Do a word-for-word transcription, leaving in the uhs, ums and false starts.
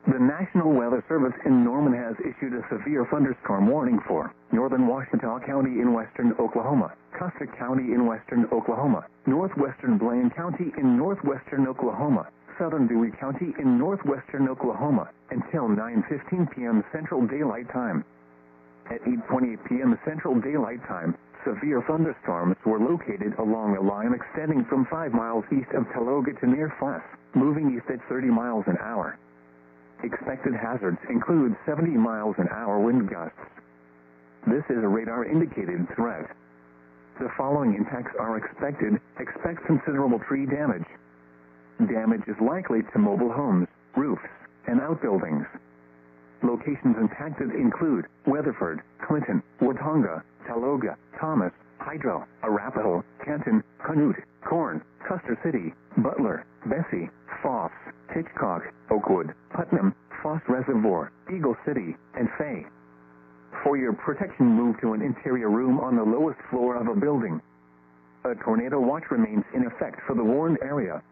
The National Weather Service in Norman has issued a severe thunderstorm warning for northern Ouachita County in western Oklahoma, Custer County in western Oklahoma, northwestern Blaine County in northwestern Oklahoma, southern Dewey County in northwestern Oklahoma, until nine fifteen p.m. Central Daylight Time. At eight twenty-eight p.m. Central Daylight Time, severe thunderstorms were located along a line extending from five miles east of Taloga to near Flass, moving east at thirty miles an hour. Expected hazards include seventy miles an hour wind gusts. This is a radar-indicated threat. The following impacts are expected. Expect considerable tree damage. Damage is likely to mobile homes, roofs, and outbuildings. Locations impacted include Weatherford, Clinton, Watonga, Taloga, Thomas, Hydro, Arapahoe, Canton, Canute, Corn, Custer City, Butler, Bessie, Foss, Hitchcock, Oakwood, Putnam, Foss Reservoir, Eagle City, and Fay. For your protection, move to an interior room on the lowest floor of a building. A tornado watch remains in effect for the warned area.